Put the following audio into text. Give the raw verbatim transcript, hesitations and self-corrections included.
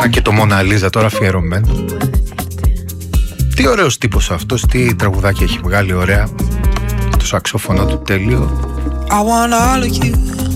και το Μόνα Λίζα τώρα αφιερωμένο. Τι ωραίος τύπος αυτός, τι τραγουδάκι έχει βγάλει ωραία. Το σαξόφωνο του τέλειο. I want all of you.